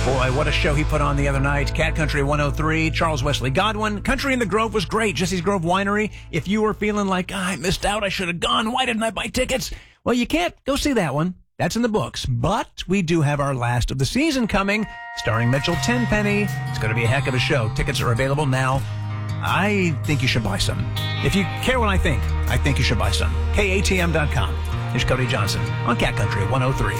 Boy, what a show he put on the other night. Cat Country 103, Charles Wesley Godwin. Country in the Grove was great. Jesse's Grove Winery. If you were feeling like, I missed out, I should have gone. Why didn't I buy tickets? Well, you can't go see that one. That's in the books. But we do have our last of the season coming, starring Mitchell Tenpenny. It's going to be a heck of a show. Tickets are available now. I think you should buy some. If you care what I think you should buy some. KATM.com. Here's Cody Johnson on Cat Country 103.